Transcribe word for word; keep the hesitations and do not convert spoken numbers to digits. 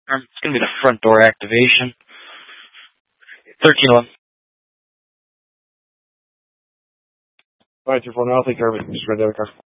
Um, it's going to be the front door activation. thirteen eleven. Alright, three four now, I'll take care of it. Just read the other car.